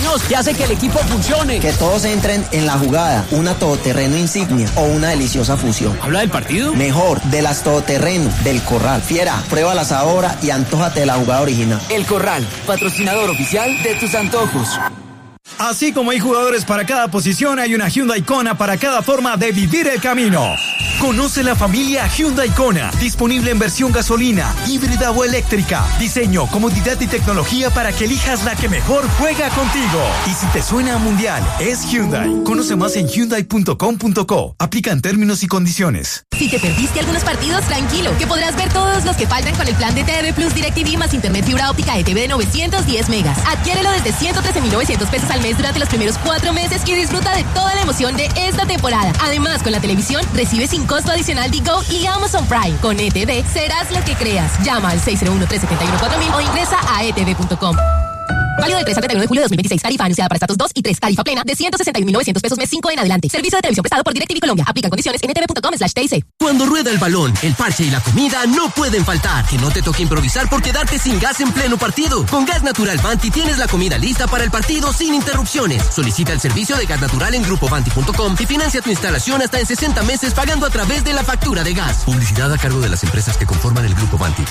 Dios, que hace que el equipo funcione. Que todos entren en la jugada, una todoterreno insignia o una deliciosa fusión. ¿Habla del partido? Mejor, de las todoterreno, del Corral. Fiera, pruébalas ahora y antójate de la jugada original. El Corral, patrocinador oficial de tus antojos. Así como hay jugadores para cada posición, hay una Hyundai Kona para cada forma de vivir el camino. Conoce la familia Hyundai Kona, disponible en versión gasolina, híbrida o eléctrica. Diseño, comodidad y tecnología para que elijas la que mejor juega contigo. Y si te suena a mundial, es Hyundai. Conoce más en hyundai.com.co. Aplican términos y condiciones. Si te perdiste algunos partidos, tranquilo, que podrás ver todos los que faltan con el plan de TV Plus DirecTV más internet fibra óptica de TV de 910 megas. Adquiérelo desde 113.900 pesos al mes durante los primeros 4 meses y disfruta de toda la emoción de esta temporada. Además, con la televisión, recibe sin costo adicional Digo y Amazon Prime. Con ETV, serás lo que creas. Llama al 601-371-4000 o ingresa a etv.com. Válido del 3 al 31 de julio de 2026. Tarifa anunciada para estratos 2 y 3. Tarifa plena de 161.900 pesos mes 5 en adelante. Servicio de televisión prestado por DirecTV Colombia. Aplican condiciones en etv.com/TIC. Cuando rueda el balón, el parche y la comida no pueden faltar. Que no te toque improvisar por quedarte sin gas en pleno partido. Con Gas Natural Vanti tienes la comida lista para el partido sin interrupciones. Solicita el servicio de Gas Natural en grupovanti.com y financia tu instalación hasta en 60 meses pagando a través de la factura de gas. Publicidad a cargo de las empresas que conforman el Grupo Vanti.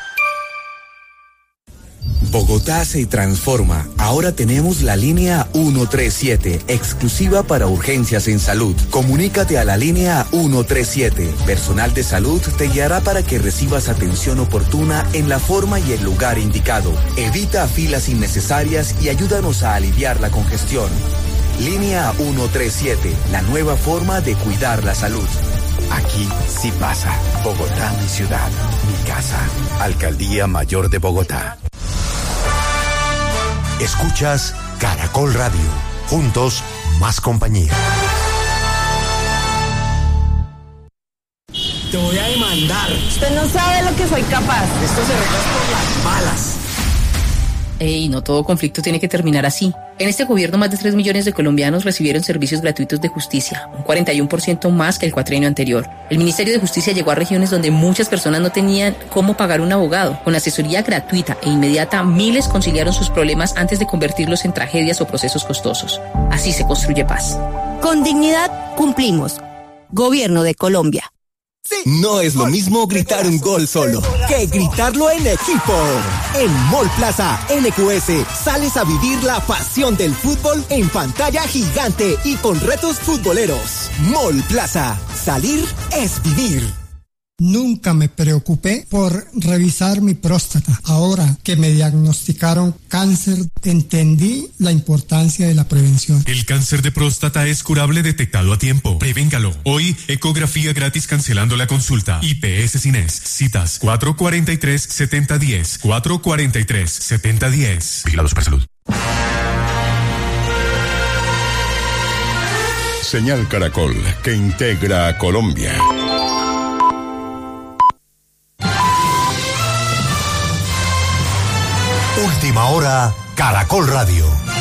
Bogotá se transforma. Ahora tenemos la línea 137, exclusiva para urgencias en salud. Comunícate a la línea 137. Personal de salud te guiará para que recibas atención oportuna en la forma y el lugar indicado. Evita filas innecesarias y ayúdanos a aliviar la congestión. Línea 137, la nueva forma de cuidar la salud. Aquí sí pasa. Bogotá, mi ciudad, mi casa. Alcaldía Mayor de Bogotá. Escuchas Caracol Radio. Juntos, más compañía. Te voy a demandar. Usted no sabe lo que soy capaz. Esto se arregla por las balas. Ey, no todo conflicto tiene que terminar así. En este gobierno, más de 3 millones de colombianos recibieron servicios gratuitos de justicia, un 41% más que el cuatrienio anterior. El Ministerio de Justicia llegó a regiones donde muchas personas no tenían cómo pagar un abogado. Con asesoría gratuita e inmediata, miles conciliaron sus problemas antes de convertirlos en tragedias o procesos costosos. Así se construye paz. Con dignidad cumplimos. Gobierno de Colombia. No es lo mismo gritar un gol solo que gritarlo en equipo. En Mall Plaza NQS sales a vivir la pasión del fútbol en pantalla gigante y con retos futboleros. Mall Plaza, salir es vivir. Nunca me preocupé por revisar mi próstata. Ahora que me diagnosticaron cáncer, entendí la importancia de la prevención. El cáncer de próstata es curable detectado a tiempo. Prevéngalo. Hoy, ecografía gratis cancelando la consulta. IPS Cines. Citas 443-7010. 443-7010. Vigilado Supersalud. Señal Caracol, que integra a Colombia. Última hora, Caracol Radio.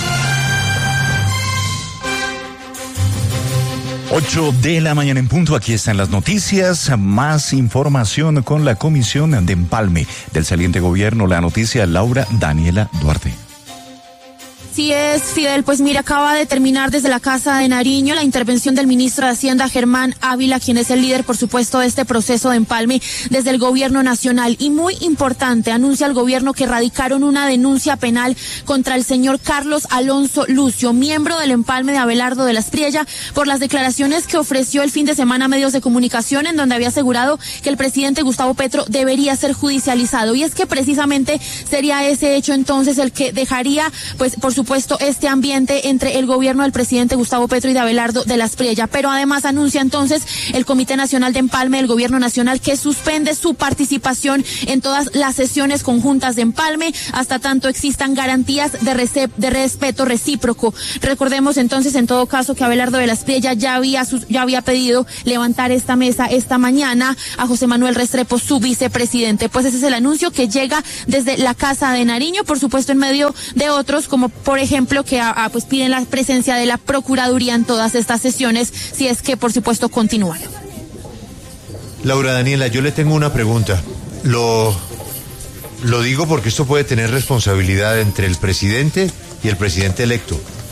8 de la mañana en punto, aquí están las noticias, más información con la Comisión de Empalme del saliente gobierno, la noticia Laura Daniela Duarte. Sí es, Fidel, pues mira, acaba de terminar desde la Casa de Nariño la intervención del ministro de Hacienda, Germán Ávila, quien es el líder, por supuesto, de este proceso de empalme desde el gobierno nacional. Y muy importante, anuncia el gobierno que radicaron una denuncia penal contra el señor Carlos Alonso Lucio, miembro del empalme de Abelardo de la Espriella, por las declaraciones que ofreció el fin de semana a medios de comunicación, en donde había asegurado que el presidente Gustavo Petro debería ser judicializado. Y es que precisamente sería ese hecho entonces el que dejaría, pues, por supuesto, este ambiente entre el gobierno del presidente Gustavo Petro y de Abelardo de la Espriella. Pero además anuncia entonces el Comité Nacional de Empalme del Gobierno Nacional que suspende su participación en todas las sesiones conjuntas de empalme hasta tanto existan garantías de respeto recíproco. Recordemos entonces, en todo caso, que Abelardo de la Espriella ya había pedido levantar esta mesa esta mañana a José Manuel Restrepo, su vicepresidente. Pues ese es el anuncio que llega desde la Casa de Nariño, por supuesto en medio de otros, como por ejemplo que pues piden la presencia de la Procuraduría en todas estas sesiones, si es que por supuesto continúan. Laura Daniela, yo le tengo una pregunta. Lo digo porque esto puede tener responsabilidad entre el presidente y el presidente electo.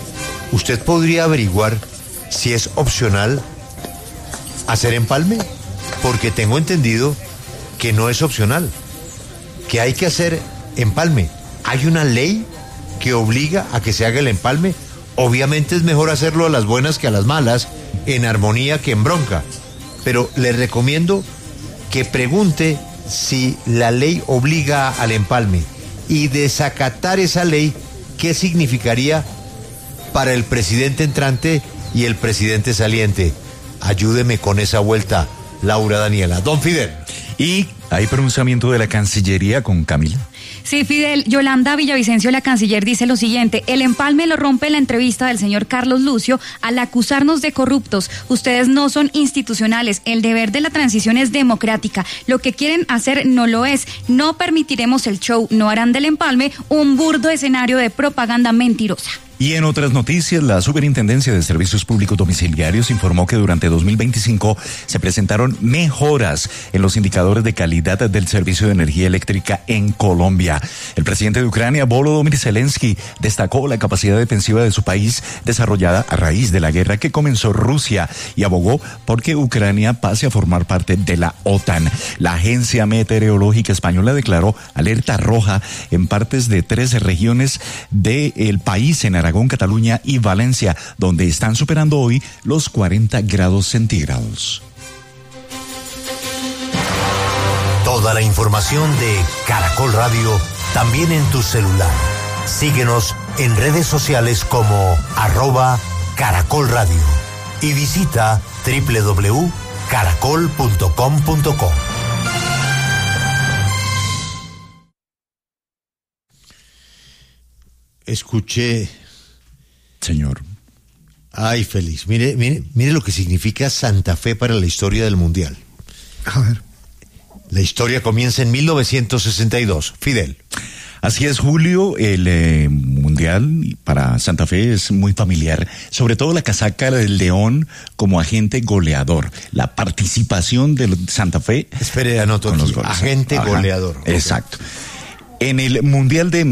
¿usted podría averiguar si es opcional hacer empalme? Porque tengo entendido que no es opcional, que hay que hacer empalme. ¿Hay una ley que obliga a que se haga el empalme? Obviamente es mejor hacerlo a las buenas que a las malas, en armonía que en bronca. Pero le recomiendo que pregunte si la ley obliga al empalme y desacatar esa ley, ¿qué significaría para el presidente entrante y el presidente saliente? Ayúdeme con esa vuelta, Laura Daniela. Don Fidel. Y hay pronunciamiento de la Cancillería con Camila. Sí, Fidel, Yolanda Villavicencio, la canciller, dice lo siguiente: el empalme lo rompe la entrevista del señor Carlos Lucio al acusarnos de corruptos. Ustedes no son institucionales, el deber de la transición es democrática. Lo que quieren hacer no lo es. No permitiremos el show, no harán del empalme un burdo escenario de propaganda mentirosa. Y en otras noticias, la Superintendencia de Servicios Públicos Domiciliarios informó que durante 2025 se presentaron mejoras en los indicadores de calidad del servicio de energía eléctrica en Colombia. El presidente de Ucrania, Volodymyr Zelensky, destacó la capacidad defensiva de su país desarrollada a raíz de la guerra que comenzó Rusia y abogó porque Ucrania pase a formar parte de la OTAN. La Agencia Meteorológica Española declaró alerta roja en partes de 13 regiones del país, en Aragón, Cataluña y Valencia, donde están superando hoy los 40 grados centígrados. Toda la información de Caracol Radio también en tu celular. Síguenos en redes sociales como @Caracol Radio y visita www.caracol.com.co. Escuché. Señor. Ay, feliz. Mire lo que significa Santa Fe para la historia del Mundial. A ver. La historia comienza en 1962. Fidel. Así es, Julio, el Mundial para Santa Fe es muy familiar, sobre todo la casaca del León como agente goleador, la participación de Santa Fe. Espere, anoto con aquí, los goles. Agente goleador. Exacto. En el Mundial de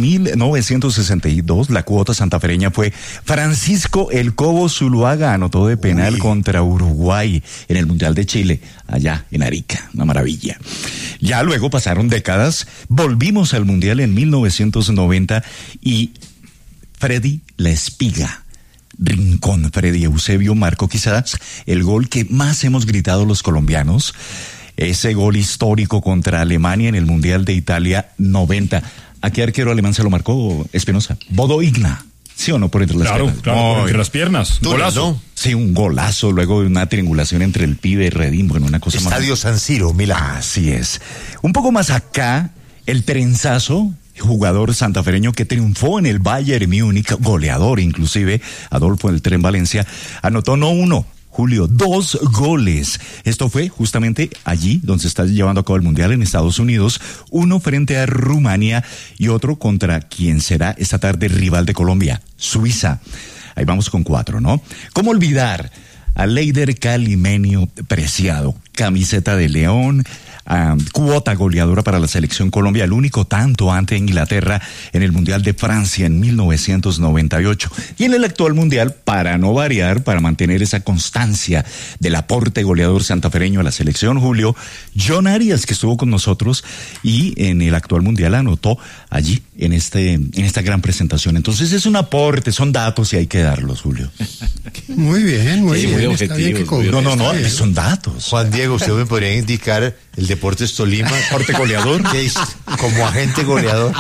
1962, la cuota santafereña fue Francisco El Cobo Zuluaga, anotó de penal contra Uruguay en el Mundial de Chile, allá en Arica, una maravilla. Ya luego pasaron décadas, volvimos al Mundial en 1990 y Freddy La Espiga Rincón, Freddy Eusebio, marcó quizás el gol que más hemos gritado los colombianos. Ese gol histórico contra Alemania en el Mundial de Italia 90. ¿A qué arquero alemán se lo marcó, Espinosa? Bodo Igna. ¿Sí o no? Por entre las piernas. Claro, por entre las piernas. Golazo. ¿No? Sí, un golazo. Luego de una triangulación entre el pibe y Redín. Bueno, una cosa más. Estadio San Siro, Milán. Así es. Un poco más acá, el Trenzazo, jugador santafereño que triunfó en el Bayern Múnich, goleador inclusive, Adolfo del Tren Valencia, anotó no uno, Julio, 2 goles. Esto fue justamente allí donde se está llevando a cabo el Mundial en Estados Unidos. Uno frente a Rumania y otro contra quien será esta tarde rival de Colombia, Suiza. Ahí vamos con 4, ¿no? ¿Cómo olvidar a Leider Calimenio Preciado? Camiseta de León, cuota goleadora para la selección Colombia, el único tanto ante Inglaterra en el Mundial de Francia en 1998. Y en el actual Mundial, para no variar, para mantener esa constancia del aporte goleador santafereño a la selección, Julio, John Arias, que estuvo con nosotros y en el actual Mundial anotó allí en esta gran presentación. Entonces es un aporte, son datos y hay que darlos, Julio. Muy bien, muy bien. Muy está bien que no, son datos. Juan Diego, ¿usted me podría indicar el Deportes Tolima? Aporte goleador. Como agente goleador.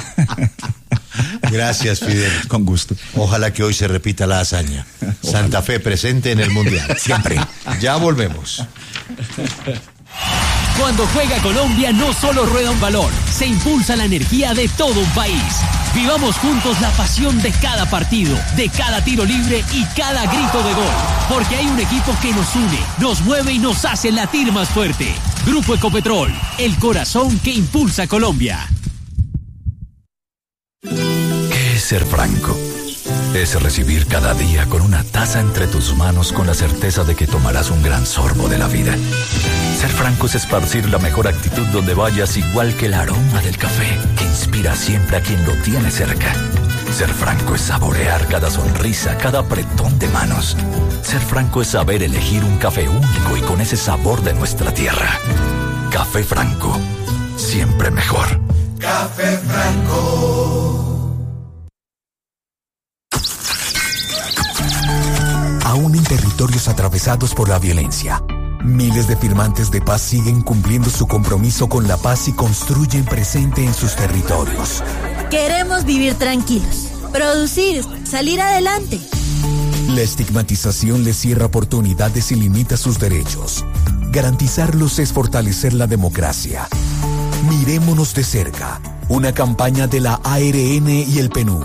Gracias, Fidel. Con gusto. Ojalá que hoy se repita la hazaña. Ojalá. Santa Fe presente en el Mundial. Siempre. Ya volvemos. Cuando juega Colombia no solo rueda un balón, se impulsa la energía de todo un país. Vivamos juntos la pasión de cada partido, de cada tiro libre y cada grito de gol. Porque hay un equipo que nos une, nos mueve y nos hace latir más fuerte. Grupo Ecopetrol, el corazón que impulsa Colombia. ¿Qué es ser franco? Es recibir cada día con una taza entre tus manos con la certeza de que tomarás un gran sorbo de la vida. Ser franco es esparcir la mejor actitud donde vayas, igual que el aroma del café que inspira siempre a quien lo tiene cerca. Ser franco es saborear cada sonrisa, cada apretón de manos. Ser franco es saber elegir un café único y con ese sabor de nuestra tierra. Café Franco, siempre mejor. Café Franco. Aún en territorios atravesados por la violencia, miles de firmantes de paz siguen cumpliendo su compromiso con la paz y construyen presente en sus territorios. Queremos vivir tranquilos, producir, salir adelante. La estigmatización les cierra oportunidades y limita sus derechos. Garantizarlos es fortalecer la democracia. Mirémonos de cerca. Una campaña de la ARN y el PNUD.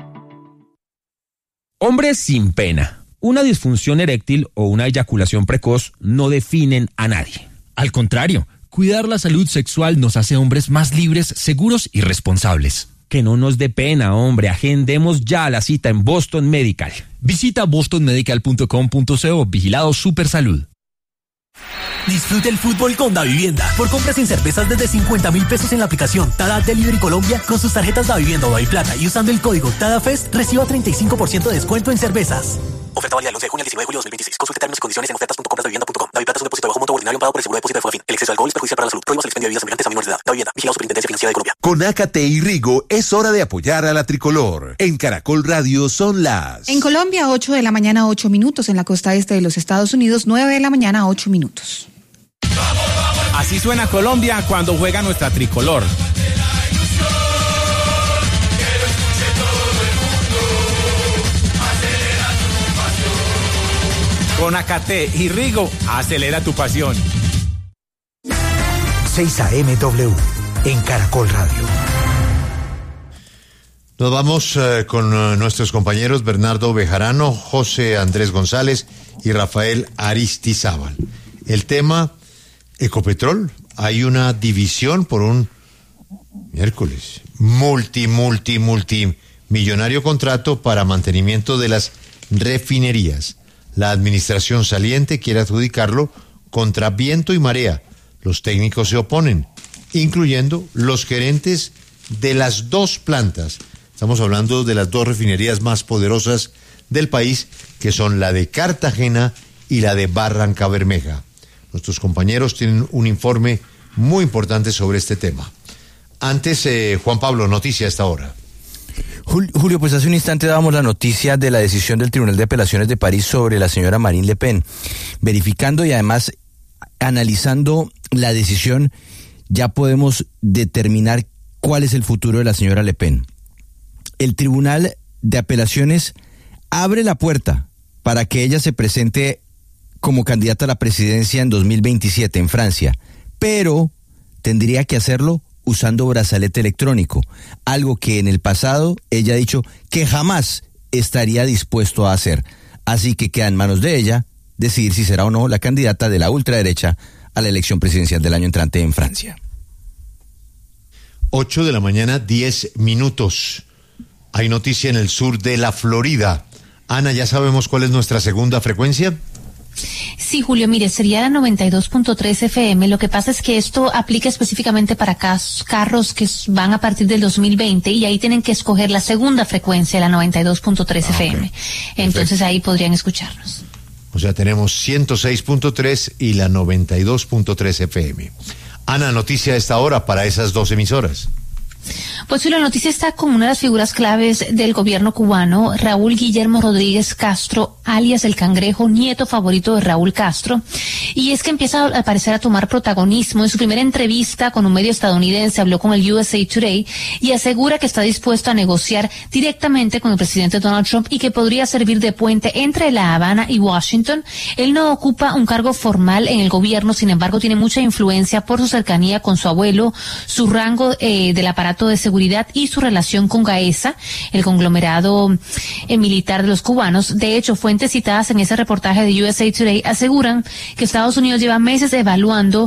Hombres sin pena. Una disfunción eréctil o una eyaculación precoz no definen a nadie. Al contrario, cuidar la salud sexual nos hace hombres más libres, seguros y responsables. Que no nos dé pena, hombre. Agendemos ya la cita en Boston Medical. Visita bostonmedical.com.co. Vigilado Supersalud. Disfrute el fútbol con Davivienda. Por compras en cervezas desde 50,000 pesos en la aplicación Tada Delivery Colombia con sus tarjetas Davivienda o Daviplata y usando el código TADAFEST reciba 35% de descuento en cervezas. Oferta válida del 11 de junio al 19 de julio de 2026. Consulte términos y condiciones en ofertas.comprasdavivienda.com. Daviplata es un depósito de bajo monto ordinario pagado por el seguro de depósito de Fogafín. El exceso de alcohol es perjudicial para la salud. Prohíbas el expendio de bebidas semejantes a menores de edad. Davivienda. Vigilado Superintendencia Financiera de Colombia. Con Ácate y Rigo es hora de apoyar a la tricolor. En Caracol Radio son las... En Colombia, 8 de la mañana, 8 minutos. En la costa este de los Estados Unidos, 9 de la mañana, 8 minutos. Así suena Colombia cuando juega nuestra tricolor. Con Ácate y Rigo, acelera tu pasión. 6 AMW en Caracol Radio. Nos vamos con nuestros compañeros Bernardo Bejarano, José Andrés González y Rafael Aristizábal. El tema, Ecopetrol. Hay una división por un miércoles multimillonario contrato para mantenimiento de las refinerías. La administración saliente quiere adjudicarlo contra viento y marea. Los técnicos se oponen, incluyendo los gerentes de las dos plantas. Estamos hablando de las dos refinerías más poderosas del país, que son la de Cartagena y la de Barranca Bermeja. Nuestros compañeros tienen un informe muy importante sobre este tema. Antes, Juan Pablo, noticia a esta hora. Julio, pues hace un instante dábamos la noticia de la decisión del Tribunal de Apelaciones de París sobre la señora Marine Le Pen. Verificando y además analizando la decisión, ya podemos determinar cuál es el futuro de la señora Le Pen. El Tribunal de Apelaciones abre la puerta para que ella se presente como candidata a la presidencia en 2027 en Francia, pero tendría que hacerlo usando brazalete electrónico, algo que en el pasado ella ha dicho que jamás estaría dispuesto a hacer. Así que queda en manos de ella decidir si será o no la candidata de la ultraderecha a la elección presidencial del año entrante en Francia. 8 de la mañana, 10 minutos. Hay noticia en el sur de la Florida. Ana, ¿ya sabemos cuál es nuestra segunda frecuencia? Sí, Julio, mire, sería la 92.3 FM. Lo que pasa es que esto aplica específicamente para carros que van a partir del 2020 y ahí tienen que escoger la segunda frecuencia, la 92.3 FM. Entonces perfecto. Ahí podrían escucharnos. O sea, tenemos 106.3 y la 92.3 FM. Ana, noticia a esta hora para esas dos emisoras. Pues sí, la noticia está con una de las figuras claves del gobierno cubano, Raúl Guillermo Rodríguez Castro, alias El Cangrejo, nieto favorito de Raúl Castro, y es que empieza a parecer a tomar protagonismo. En su primera entrevista con un medio estadounidense habló con el USA Today y asegura que está dispuesto a negociar directamente con el presidente Donald Trump y que podría servir de puente entre La Habana y Washington. Él no ocupa un cargo formal en el gobierno, sin embargo tiene mucha influencia por su cercanía con su abuelo, su rango del aparato de seguridad y su relación con Gaesa, el conglomerado militar de los cubanos. De hecho, fuentes citadas en ese reportaje de USA Today aseguran que Estados Unidos lleva meses evaluándolo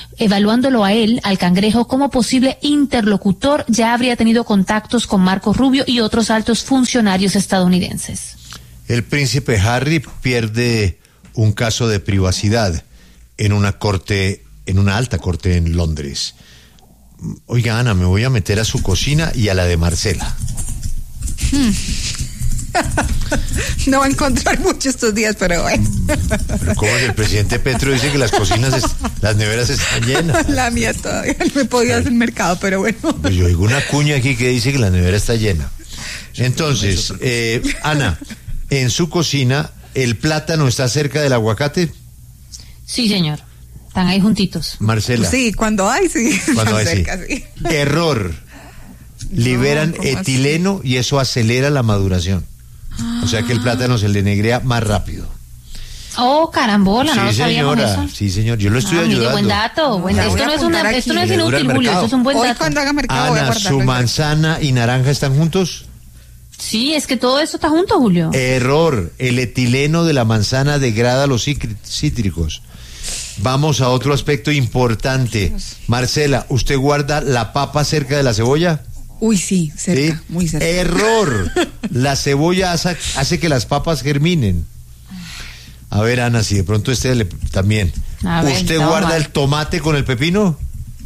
a él, al Cangrejo, como posible interlocutor. Ya habría tenido contactos con Marco Rubio y otros altos funcionarios estadounidenses. El príncipe Harry pierde un caso de privacidad en una alta corte en Londres. Oiga, Ana, me voy a meter a su cocina y a la de Marcela. No va a encontrar mucho estos días, pero bueno. Pero ¿cómo el presidente Petro dice que las neveras están llenas? La mía todavía no me podía hacer mercado, pero bueno. Pues yo oigo una cuña aquí que dice que la nevera está llena. Entonces, Ana, en su cocina, ¿el plátano está cerca del aguacate? Sí, señor. Están ahí juntitos. Marcela. Sí, cuando hay, sí. Cuando hay, cerca, sí. Error. Liberan etileno y eso acelera la maduración. O sea que el plátano se le negrea más rápido. Oh, carambola, no lo sabíamos eso. Sí, señor, yo lo estoy ayudando. Mire, buen dato. Esto no es inútil, Julio, esto es un buen dato. Hoy cuando haga mercado voy a Ana, guardarlo. ¿su manzana y naranja están juntos? Sí, es que todo eso está junto, Julio. Error, el etileno de la manzana degrada los cítricos. Vamos a otro aspecto importante. Marcela, ¿usted guarda la papa cerca de la cebolla? Uy, sí, cerca, ¿Sí? muy cerca. Error. La cebolla hace que las papas germinen. A ver, Ana, si de pronto también. ¿Usted guarda el tomate con el pepino?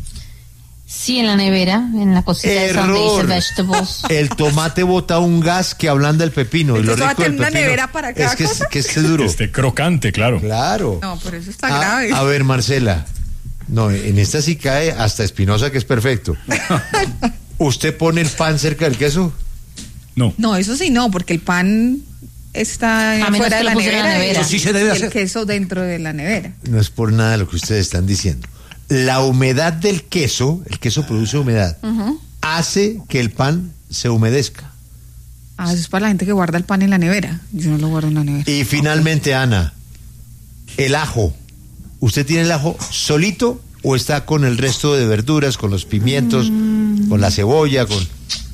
Sí, en la nevera, en la cosita de Sundays Vegetables. El tomate bota un gas que ablanda el pepino. Y lo rico del pepino una nevera para cada cosa. Que esté duro. Esté crocante, claro. Claro. No, por eso está grave. A ver, Marcela. No, en esta sí cae hasta Espinosa, que es perfecto. ¿Usted pone el pan cerca del queso? No. No, eso sí no, porque el pan está fuera de la nevera. Eso sí se debe hacer. El queso dentro de la nevera. No es por nada lo que ustedes están diciendo. La humedad del queso, el queso produce humedad, hace que el pan se humedezca. Eso es para la gente que guarda el pan en la nevera. Yo no lo guardo en la nevera. Y finalmente, Ana, el ajo. ¿Usted tiene el ajo solito o está con el resto de verduras, con los pimientos, con la cebolla, con...?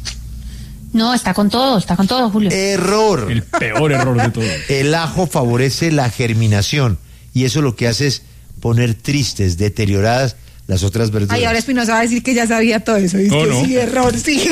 No, está con todo, Julio. Error. El peor error de todo. El ajo favorece la germinación y eso lo que hace es poner tristes, deterioradas las otras verduras. Ay, ahora Espinosa va a decir que ya sabía todo eso. No. Sí, error, sí.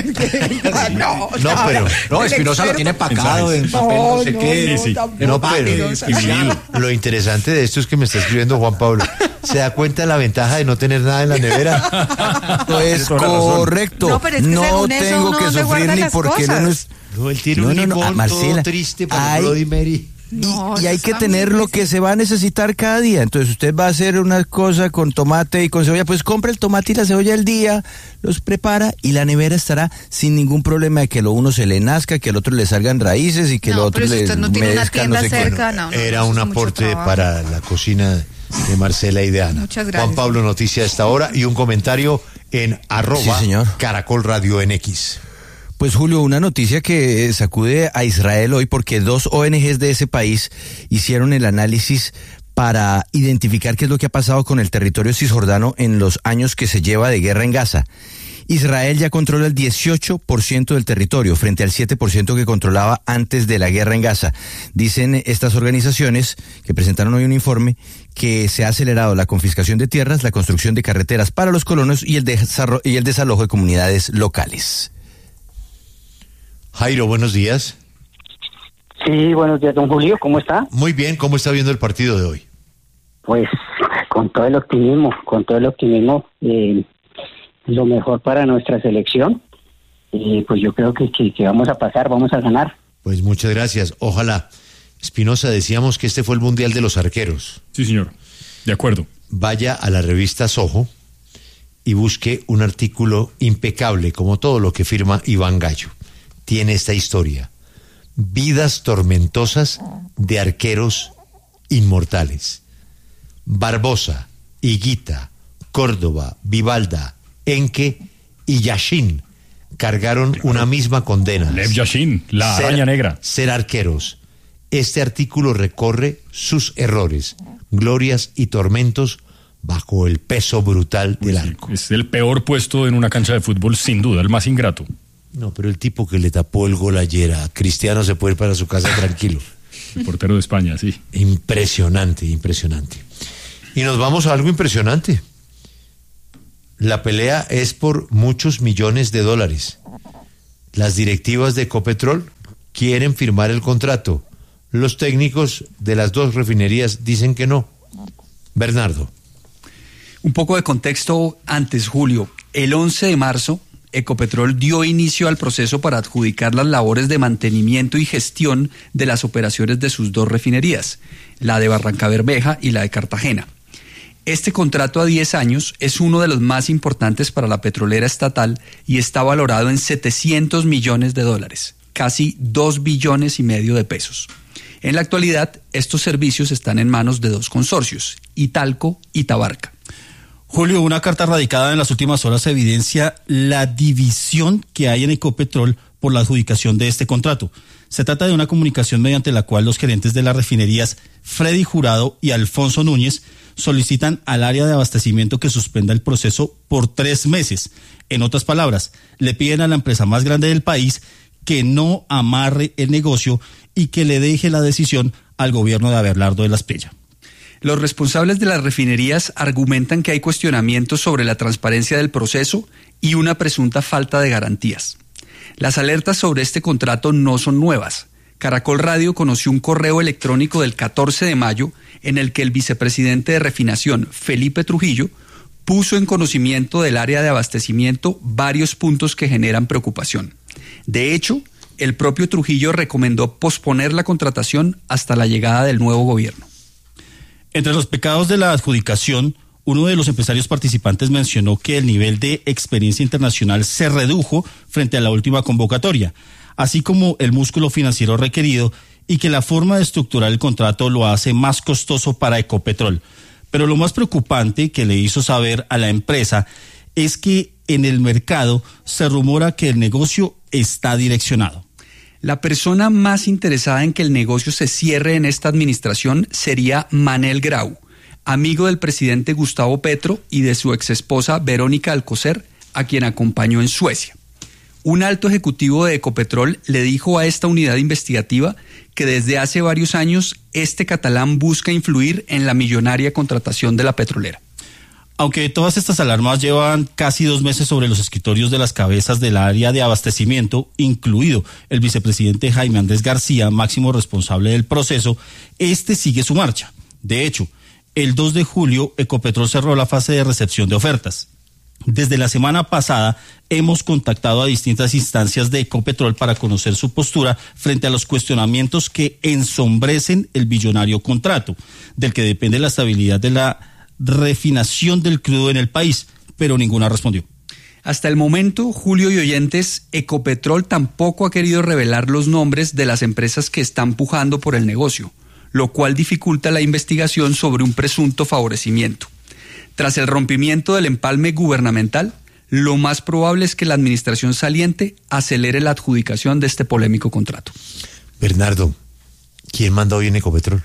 No, Espinosa lo tiene pacado en papel, no sé qué. Sí. Pero lo interesante de esto es que me está escribiendo Juan Pablo. ¿Se da cuenta de la ventaja de no tener nada en la nevera? No es correcto. No, pero es que no tengo que sufrir ni porque no es... No, él tiene un limón Marcela, todo triste para Bloody Mary. Y hay que tener lo que se va a necesitar cada día. Entonces usted va a hacer una cosa con tomate y con cebolla, pues compra el tomate y la cebolla al día, los prepara y la nevera estará sin ningún problema de que lo uno se le nazca, que al otro le salgan raíces y que lo otro le humedezca, no sé cerca, qué. Era un aporte para la cocina de Marcela y de Ana. Muchas gracias. Juan Pablo, noticia a esta hora y un comentario en @ Caracol Radio NX. Pues Julio, una noticia que sacude a Israel hoy porque 2 ONGs de ese país hicieron el análisis para identificar qué es lo que ha pasado con el territorio cisjordano en los años que se lleva de guerra en Gaza. Israel ya controla el 18% del territorio frente al 7% que controlaba antes de la guerra en Gaza. Dicen estas organizaciones que presentaron hoy un informe que se ha acelerado la confiscación de tierras, la construcción de carreteras para los colonos y el desalojo de comunidades locales. Jairo, buenos días. Sí, buenos días, don Julio, ¿cómo está? Muy bien, ¿cómo está viendo el partido de hoy? Pues con todo el optimismo, lo mejor para nuestra selección. Y pues yo creo que vamos a pasar, vamos a ganar. Pues muchas gracias, ojalá. Espinosa, decíamos que este fue el Mundial de los Arqueros. Sí, señor, de acuerdo. Vaya a la revista Soho y busque un artículo impecable, como todo lo que firma Iván Gallo. Tiene esta historia: vidas tormentosas de arqueros inmortales. Barbosa, Higuita, Córdoba, Vivalda, Enque y Yashin cargaron una misma condena. Lev Yashin, la araña negra. Ser arqueros. Este artículo recorre sus errores, glorias y tormentos bajo el peso brutal del arco. Es el peor puesto en una cancha de fútbol, sin duda, el más ingrato. No, pero el tipo que le tapó el gol ayer a Cristiano se puede ir para su casa tranquilo. El portero de España, sí. Impresionante. Y nos vamos a algo impresionante. La pelea es por muchos millones de dólares. Las directivas de Ecopetrol quieren firmar el contrato. Los técnicos de las 2 refinerías dicen que no. Bernardo. Un poco de contexto antes, Julio. El 11 de marzo, Ecopetrol dio inicio al proceso para adjudicar las labores de mantenimiento y gestión de las operaciones de sus 2 refinerías, la de Barrancabermeja y la de Cartagena. Este contrato a 10 años es uno de los más importantes para la petrolera estatal y está valorado en $700 millones, casi 2,5 billones de pesos. En la actualidad, estos servicios están en manos de 2 consorcios, Italco y Tabarca. Julio, una carta radicada en las últimas horas evidencia la división que hay en Ecopetrol por la adjudicación de este contrato. Se trata de una comunicación mediante la cual los gerentes de las refinerías Freddy Jurado y Alfonso Núñez solicitan al área de abastecimiento que suspenda el proceso por 3 meses. En otras palabras, le piden a la empresa más grande del país que no amarre el negocio y que le deje la decisión al gobierno de Abelardo de la Espriella. Los responsables de las refinerías argumentan que hay cuestionamientos sobre la transparencia del proceso y una presunta falta de garantías. Las alertas sobre este contrato no son nuevas. Caracol Radio conoció un correo electrónico del 14 de mayo en el que el vicepresidente de refinación, Felipe Trujillo, puso en conocimiento del área de abastecimiento varios puntos que generan preocupación. De hecho, el propio Trujillo recomendó posponer la contratación hasta la llegada del nuevo gobierno. Entre los pecados de la adjudicación, uno de los empresarios participantes mencionó que el nivel de experiencia internacional se redujo frente a la última convocatoria, así como el músculo financiero requerido, y que la forma de estructurar el contrato lo hace más costoso para Ecopetrol. Pero lo más preocupante que le hizo saber a la empresa es que en el mercado se rumora que el negocio está direccionado. La persona más interesada en que el negocio se cierre en esta administración sería Manel Grau, amigo del presidente Gustavo Petro y de su exesposa Verónica Alcocer, a quien acompañó en Suecia. Un alto ejecutivo de Ecopetrol le dijo a esta unidad investigativa que desde hace varios años este catalán busca influir en la millonaria contratación de la petrolera. Aunque todas estas alarmas llevan casi 2 meses sobre los escritorios de las cabezas del área de abastecimiento, incluido el vicepresidente Jaime Andrés García, máximo responsable del proceso, este sigue su marcha. De hecho, el 2 de julio, Ecopetrol cerró la fase de recepción de ofertas. Desde la semana pasada hemos contactado a distintas instancias de Ecopetrol para conocer su postura frente a los cuestionamientos que ensombrecen el billonario contrato, del que depende la estabilidad de la refinación del crudo en el país, pero ninguna respondió. Hasta el momento, Julio y oyentes, Ecopetrol tampoco ha querido revelar los nombres de las empresas que están pujando por el negocio, lo cual dificulta la investigación sobre un presunto favorecimiento. Tras el rompimiento del empalme gubernamental, lo más probable es que la administración saliente acelere la adjudicación de este polémico contrato. Bernardo, ¿quién manda hoy en Ecopetrol?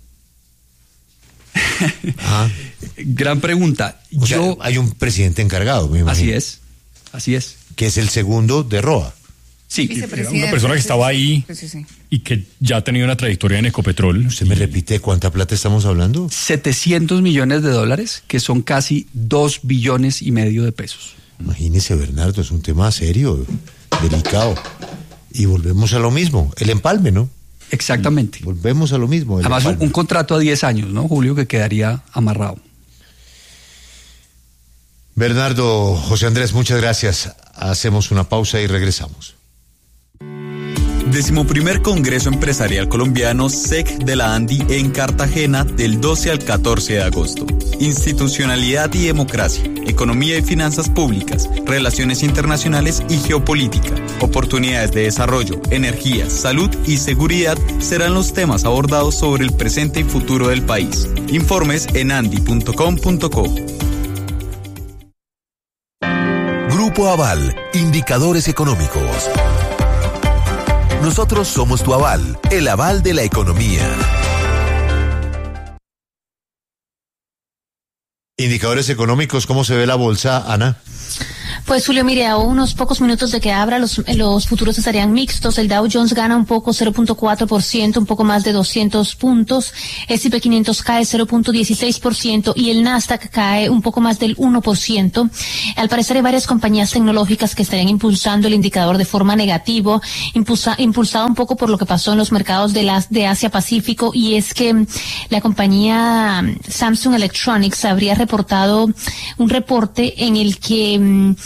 Gran pregunta. O sea, hay un presidente encargado, me imagino. Así es. Que es el segundo de Roa. Sí, era una persona que estaba ahí y que ya ha tenido una trayectoria en Ecopetrol. ¿Usted me repite cuánta plata estamos hablando? $700 millones, que son casi 2,5 billones de pesos. Imagínese, Bernardo, es un tema serio, delicado. Y volvemos a lo mismo, el empalme, ¿no? Exactamente. Volvemos a lo mismo. Además, un contrato a 10 años, ¿no, Julio? Que quedaría amarrado. Bernardo, José Andrés, muchas gracias. Hacemos una pausa y regresamos. 11º Congreso Empresarial Colombiano SEC de la ANDI en Cartagena del 12 al 14 de agosto. Institucionalidad y democracia, economía y finanzas públicas, relaciones internacionales y geopolítica, oportunidades de desarrollo, energía, salud y seguridad serán los temas abordados sobre el presente y futuro del país. Informes en andi.com.co. Grupo Aval, indicadores económicos. Nosotros somos tu aval, el aval de la economía. Indicadores económicos, ¿cómo se ve la bolsa, Ana? Pues Julio, mire, a unos pocos minutos de que abra, los futuros estarían mixtos. El Dow Jones gana un poco, 0.4%, un poco más de 200 puntos. S&P 500 cae 0.16% y el Nasdaq cae un poco más del 1%. Al parecer hay varias compañías tecnológicas que estarían impulsando el indicador de forma negativa, impulsado un poco por lo que pasó en los mercados de Asia Pacífico, y es que la compañía Samsung Electronics habría reportado un reporte en el que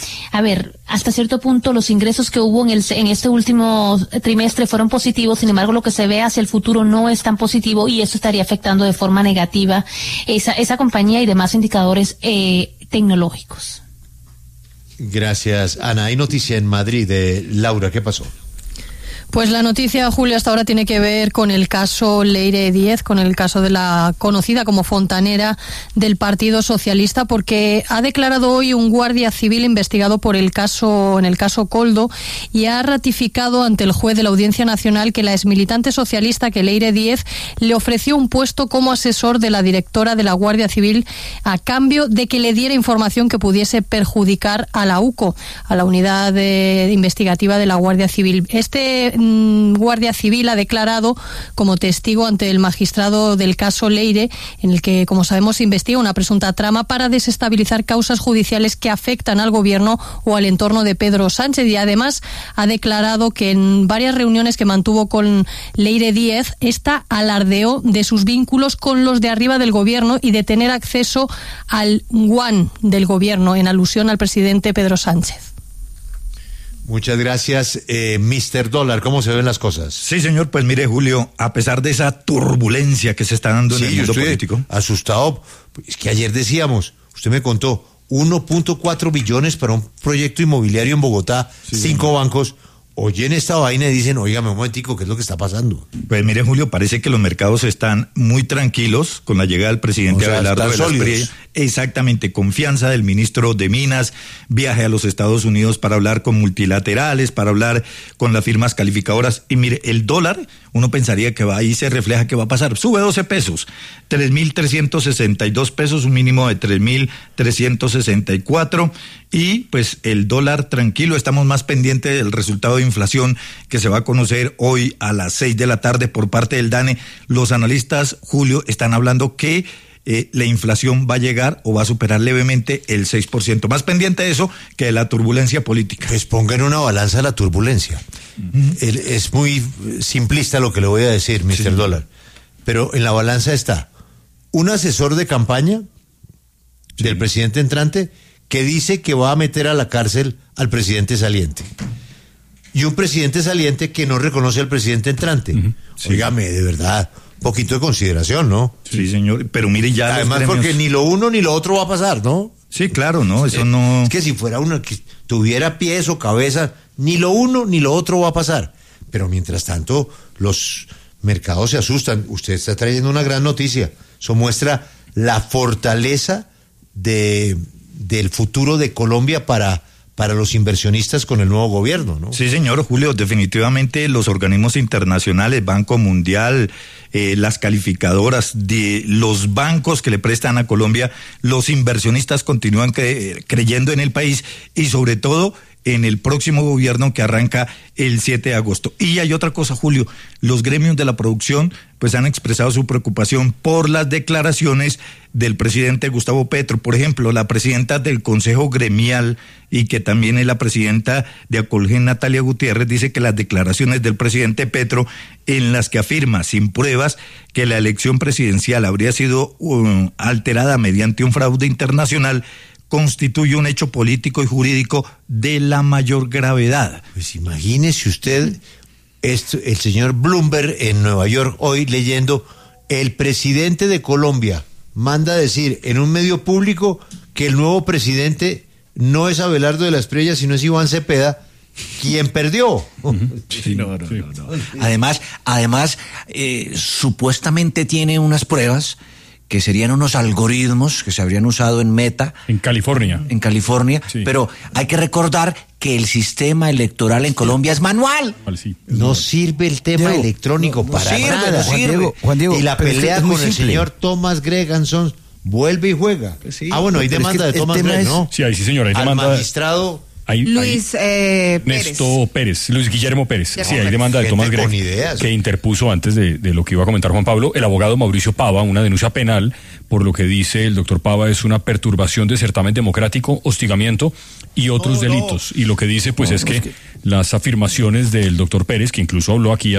a ver, hasta cierto punto los ingresos que hubo en este último trimestre fueron positivos, sin embargo lo que se ve hacia el futuro no es tan positivo y eso estaría afectando de forma negativa esa compañía y demás indicadores tecnológicos. Gracias, Ana. Hay noticia en Madrid de Laura, ¿qué pasó? Pues la noticia, Julio, hasta ahora tiene que ver con el caso Leire Díez, con el caso de la conocida como fontanera del Partido Socialista, porque ha declarado hoy un guardia civil investigado por en el caso Koldo, y ha ratificado ante el juez de la Audiencia Nacional que la exmilitante socialista, que Leire Díez, le ofreció un puesto como asesor de la directora de la Guardia Civil a cambio de que le diera información que pudiese perjudicar a la UCO, a la unidad investigativa de la Guardia Civil. Este guardia civil ha declarado como testigo ante el magistrado del caso Leire, en el que, como sabemos, se investiga una presunta trama para desestabilizar causas judiciales que afectan al gobierno o al entorno de Pedro Sánchez, y además ha declarado que en varias reuniones que mantuvo con Leire Díez, esta alardeó de sus vínculos con los de arriba del gobierno y de tener acceso al yuan del gobierno, en alusión al presidente Pedro Sánchez. Muchas gracias, Mr. Dólar. ¿Cómo se ven las cosas? Sí, señor, pues mire, Julio, a pesar de esa turbulencia que se está dando en el mundo político. Asustado. Es que ayer decíamos, usted me contó, 1.4 billones para un proyecto inmobiliario en Bogotá, 5 bancos. Oyen esta vaina y dicen, óigame un momentico, ¿qué es lo que está pasando? Pues mire, Julio, parece que los mercados están muy tranquilos con la llegada del presidente Abelardo de la Espriella. Exactamente, confianza del ministro de Minas, viaje a los Estados Unidos para hablar con multilaterales, para hablar con las firmas calificadoras. Y mire, el dólar, uno pensaría que ahí se refleja que va a pasar. Sube 12 pesos, 3.362 pesos, un mínimo de 3.364. Y pues el dólar tranquilo, estamos más pendientes del resultado de inflación que se va a conocer hoy a las 6 de la tarde por parte del DANE. Los analistas, Julio, están hablando que la inflación va a llegar o va a superar levemente el 6%. Más pendiente de eso que de la turbulencia política. Pues ponga en una balanza la turbulencia. Es muy simplista lo que le voy a decir, Mr. Dólar. Pero en la balanza está un asesor de campaña del presidente entrante que dice que va a meter a la cárcel al presidente saliente. Y un presidente saliente que no reconoce al presidente entrante. Óigame, de verdad, poquito de consideración, ¿no? Sí, señor, pero mire ya... Además, porque ni lo uno ni lo otro va a pasar, ¿no? Sí, claro, ¿no? Eso no... Es que si fuera uno que tuviera pies o cabeza, ni lo uno ni lo otro va a pasar. Pero mientras tanto, los mercados se asustan. Usted está trayendo una gran noticia. Eso muestra la fortaleza del futuro de Colombia para los inversionistas con el nuevo gobierno, ¿no? Sí, señor Julio, definitivamente los organismos internacionales, Banco Mundial, las calificadoras de los bancos que le prestan a Colombia, los inversionistas continúan creyendo en el país y sobre todo en el próximo gobierno que arranca el 7 de agosto. Y hay otra cosa, Julio, los gremios de la producción pues han expresado su preocupación por las declaraciones del presidente Gustavo Petro. Por ejemplo, la presidenta del Consejo Gremial y que también es la presidenta de Acolgen, Natalia Gutiérrez, dice que las declaraciones del presidente Petro en las que afirma sin pruebas que la elección presidencial habría sido alterada mediante un fraude internacional constituye un hecho político y jurídico de la mayor gravedad. Pues imagínese usted, el señor Bloomberg en Nueva York hoy leyendo, el presidente de Colombia manda a decir en un medio público que el nuevo presidente no es Abelardo de la Espriella, sino es Iván Cepeda, quien perdió. Sí, no. Además, supuestamente tiene unas pruebas que serían unos algoritmos que se habrían usado en Meta. En California, sí. Pero hay que recordar que el sistema electoral en Colombia es manual. No sirve el tema electrónico para nada. Juan Diego, y la pelea con el señor Thomas Greganson vuelve y juega. Bueno, hay demanda de Thomas Greganson, ¿no? Sí, sí, señor, hay demanda. Al magistrado... Luis Pérez, Luis Guillermo Pérez. Sí, hay demanda de Tomás Gregg que interpuso antes de lo que iba a comentar Juan Pablo, el abogado Mauricio Pava, una denuncia penal por lo que dice el doctor Pava es una perturbación de certamen democrático, hostigamiento y otros delitos. Y lo que dice pues es que las afirmaciones del doctor Pérez, que incluso habló aquí